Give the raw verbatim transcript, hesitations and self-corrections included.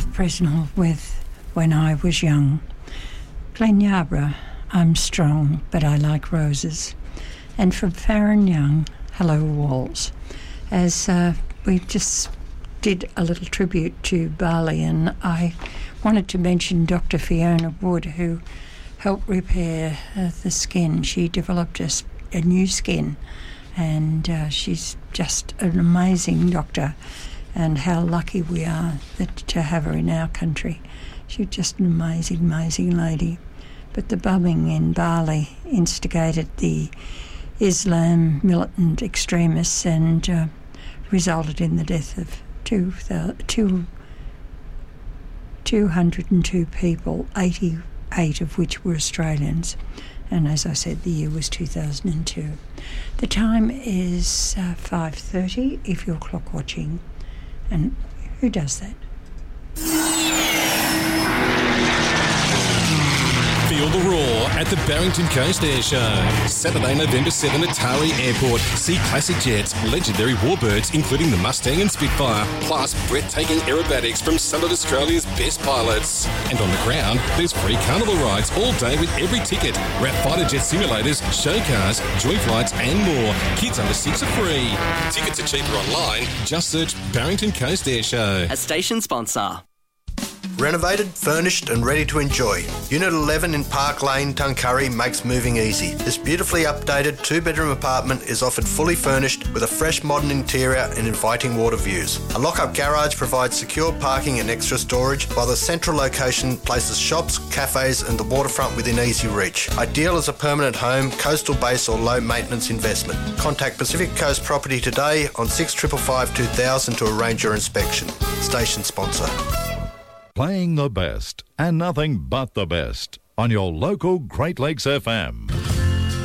South Presnell with When I Was Young. Glen Yarborough, I'm Strong, But I Like Roses. And from Farron Young, Hello Walls. As uh, we just did a little tribute to Bali, and I wanted to mention Doctor Fiona Wood, who helped repair uh, the skin. She developed a, a new skin, and uh, she's just an amazing doctor, and how lucky we are that, to have her in our country. She's just an amazing, amazing lady. But the bombing in Bali instigated the Islam militant extremists and uh, resulted in the death of two, two, two hundred two people, eighty-eight of which were Australians. And as I said, the year was two thousand two. The time is uh, five thirty if you're clock watching. And who does that? Feel the roar at the Barrington Coast Air Show. Saturday, November seventh at Taree Airport. See classic jets, legendary warbirds, including the Mustang and Spitfire, plus breathtaking aerobatics from some of Australia's best pilots. And on the ground, there's free carnival rides all day with every ticket. Wrap fighter jet simulators, show cars, joy flights and more. Kids under six are free. Tickets are cheaper online. Just search Barrington Coast Air Show. A station sponsor. Renovated, furnished and ready to enjoy. Unit eleven in Park Lane, Tuncurry makes moving easy. This beautifully updated two-bedroom apartment is offered fully furnished with a fresh modern interior and inviting water views. A lock-up garage provides secure parking and extra storage, while the central location places shops, cafes and the waterfront within easy reach. Ideal as a permanent home, coastal base or low-maintenance investment. Contact Pacific Coast Property today on six five five two thousand to arrange your inspection. Station sponsor. Playing the best and nothing but the best on your local Great Lakes F M.